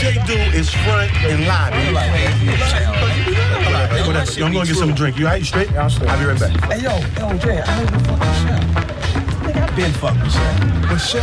Jay do is front and lobby. Whatever. I'm gonna get something to drink. You alright? You straight? Yeah, I'm straight. I'll be right back. Hey, yo, Jay, I heard you fucking Chef. Nigga, I been fucking Chef. But Chef